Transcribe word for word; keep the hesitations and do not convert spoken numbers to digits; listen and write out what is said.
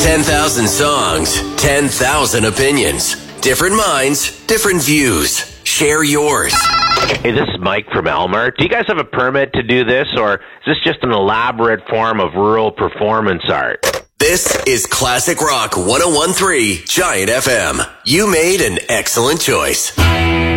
ten thousand songs, ten thousand opinions. Different minds, different views. Share yours. Hey, this is Mike from Elmer. Do you guys have a permit to do this, or is this just an elaborate form of rural performance art? This is Classic Rock one oh one point three Giant F M. You made an excellent choice.